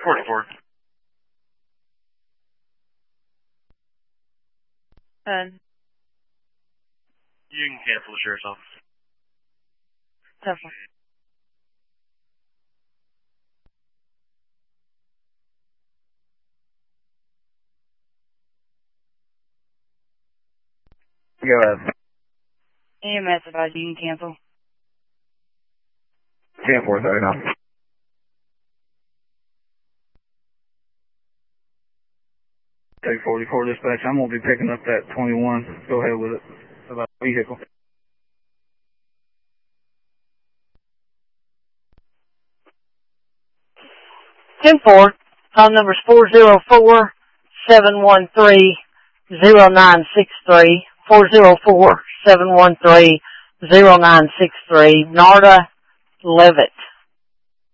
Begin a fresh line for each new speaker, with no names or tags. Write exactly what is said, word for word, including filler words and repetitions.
forty-four.
ten.
You can cancel the sheriff's office.
ten.
Go ahead.
E M S advised you can cancel.
ten four thirty now. Take forty-four dispatch. I'm going to be picking up that twenty-one. Go ahead with it. About vehicle.
ten four. Call numbers four zero four, seven one three, zero nine six three. four zero four, seven one three, zero nine six three. Narda Levitt.